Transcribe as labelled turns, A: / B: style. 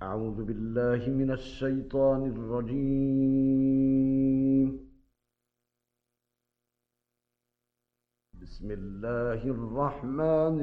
A: أعوذ بالله من الشيطان الرجيم. بسم الله الرحمن